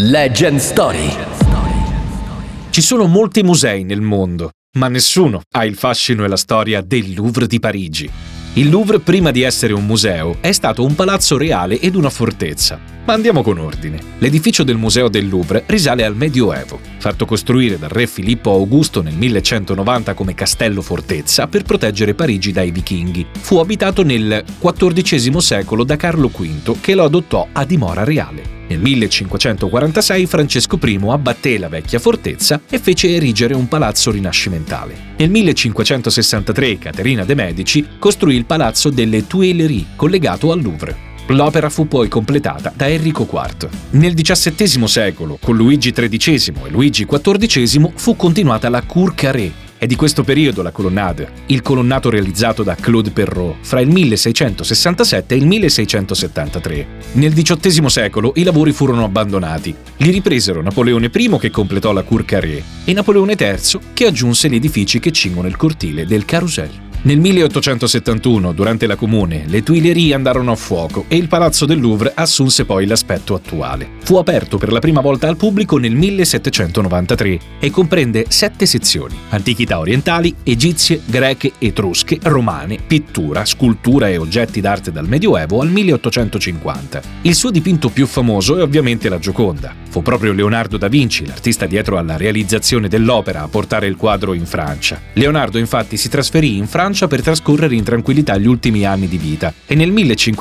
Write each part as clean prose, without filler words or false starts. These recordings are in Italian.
Legend Story. Ci sono molti musei nel mondo, ma nessuno ha il fascino e la storia del Louvre di Parigi. Il Louvre, prima di essere un museo, è stato un palazzo reale ed una fortezza. Ma andiamo con ordine. L'edificio del Museo del Louvre risale al Medioevo, fatto costruire dal re Filippo Augusto nel 1190 come castello fortezza per proteggere Parigi dai vichinghi. Fu abitato nel XIV secolo da Carlo V, che lo adottò a dimora reale. Nel 1546 Francesco I abbatté la vecchia fortezza e fece erigere un palazzo rinascimentale. Nel 1563 Caterina de' Medici costruì il palazzo delle Tuileries, collegato al Louvre. L'opera fu poi completata da Enrico IV. Nel XVII secolo, con Luigi XIII e Luigi XIV, fu continuata la Cour Carrée. È di questo periodo la colonnade, il colonnato realizzato da Claude Perrault fra il 1667 e il 1673. Nel XVIII secolo i lavori furono abbandonati. Li ripresero Napoleone I, che completò la Cour Carrée, e Napoleone III, che aggiunse gli edifici che cingono il cortile del Carrousel. Nel 1871, durante la Comune, le Tuileries andarono a fuoco e il Palazzo del Louvre assunse poi l'aspetto attuale. Fu aperto per la prima volta al pubblico nel 1793 e comprende 7 sezioni: antichità orientali, egizie, greche, etrusche, romane, pittura, scultura e oggetti d'arte dal Medioevo al 1850. Il suo dipinto più famoso è ovviamente la Gioconda. Fu proprio Leonardo da Vinci, l'artista dietro alla realizzazione dell'opera, a portare il quadro in Francia. Leonardo infatti si trasferì in Francia per trascorrere in tranquillità gli ultimi anni di vita e nel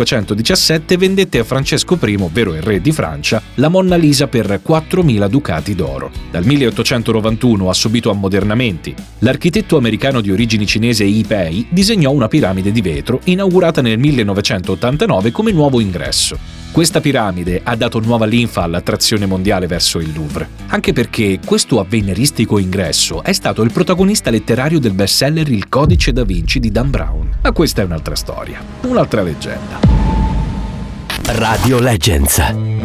1517 vendette a Francesco I, ovvero il re di Francia, la Monna Lisa per 4.000 ducati d'oro. Dal 1891 ha subito ammodernamenti. L'architetto americano di origini cinese Yi Pei disegnò una piramide di vetro inaugurata nel 1989 come nuovo ingresso. Questa piramide ha dato nuova linfa all'attrazione mondiale verso il Louvre, anche perché questo avveniristico ingresso è stato il protagonista letterario del bestseller Il Codice da Vinci di Dan Brown. Ma questa è un'altra storia, un'altra leggenda. Radio Legends.